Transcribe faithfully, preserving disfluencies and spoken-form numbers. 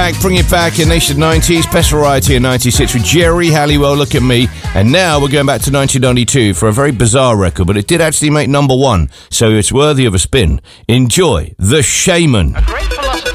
back, bring it back in Nation nineties, Best Variety in ninety-six with Jerry Halliwell, Look at Me. And now we're going back to nineteen ninety-two for a very bizarre record, but it did actually make number one, so it's worthy of a spin. Enjoy The Shaman. A great philosopher